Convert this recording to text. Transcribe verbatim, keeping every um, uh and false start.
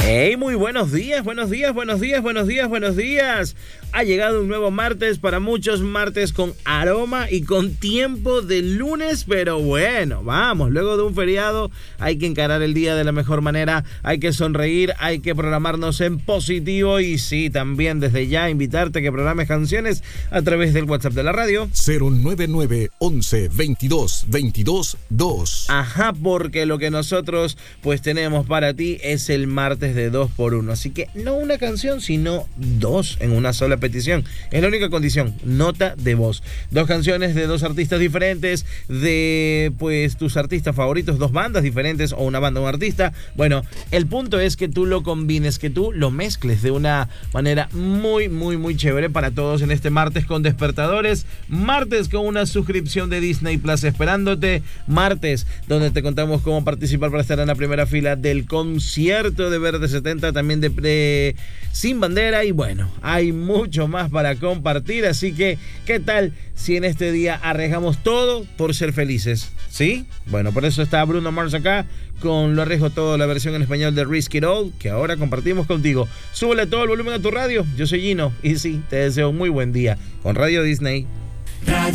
Hey, muy buenos días, buenos días, buenos días, buenos días, buenos días. Ha llegado un nuevo martes, para muchos martes con aroma y con tiempo de lunes, pero bueno, vamos, luego de un feriado hay que encarar el día de la mejor manera, hay que sonreír, hay que programarnos en positivo y sí, también desde ya invitarte a que programes canciones a través del WhatsApp de la radio. cero nueve nueve once veintidós veintidós dos. Ajá, porque lo que nosotros pues tenemos para ti es el martes de dos por uno, así que no una canción, sino dos en una sola petición. Es la única condición, nota de voz. Dos canciones de dos artistas diferentes, de pues tus artistas favoritos, dos bandas diferentes o una banda o un artista. Bueno, el punto es que tú lo combines, que tú lo mezcles de una manera muy, muy, muy chévere para todos en este martes con despertadores, martes con una suscripción de Disney Plus esperándote, martes donde te contamos cómo participar para estar en la primera fila del concierto de Verde setenta, también de, de Sin Bandera, y bueno, hay mucho más para compartir, así que ¿qué tal si en este día arriesgamos todo por ser felices? ¿Sí? Bueno, por eso está Bruno Mars acá con Lo Arriesgo Todo, la versión en español de Risk It All, que ahora compartimos contigo. Súbele todo el volumen a tu radio, yo soy Gino y sí, te deseo un muy buen día con Radio Disney.